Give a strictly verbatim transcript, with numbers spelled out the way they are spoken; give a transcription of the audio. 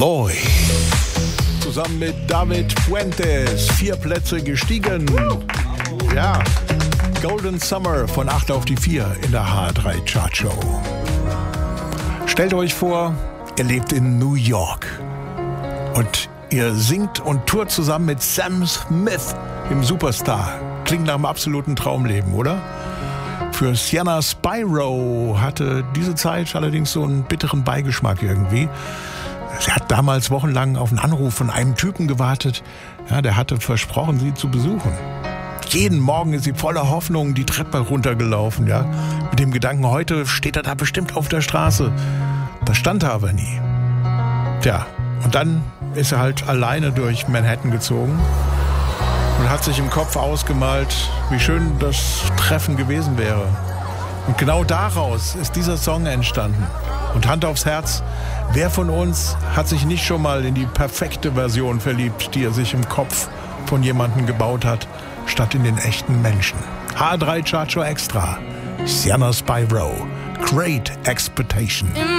Boy. Zusammen mit David Fuentes. Vier Plätze gestiegen. Ja, Golden Summer von acht auf die vier in der H drei Chartshow. Stellt euch vor, ihr lebt in New York. Und ihr singt und tourt zusammen mit Sam Smith, dem Superstar. Klingt nach einem absoluten Traumleben, oder? Für Sienna Spyro hatte diese Zeit allerdings so einen bitteren Beigeschmack irgendwie. Sie hat damals wochenlang auf einen Anruf von einem Typen gewartet. Ja, der hatte versprochen, sie zu besuchen. Jeden Morgen ist sie voller Hoffnung die Treppe runtergelaufen. Ja, mit dem Gedanken, heute steht er da bestimmt auf der Straße. Da stand er aber nie. Tja, und dann ist er halt alleine durch Manhattan gezogen und hat sich im Kopf ausgemalt, wie schön das Treffen gewesen wäre. Und genau daraus ist dieser Song entstanden. Und Hand aufs Herz, wer von uns hat sich nicht schon mal in die perfekte Version verliebt, die er sich im Kopf von jemandem gebaut hat, statt in den echten Menschen? H drei Chartshow Extra, Sienna Spyro, Great Expectation.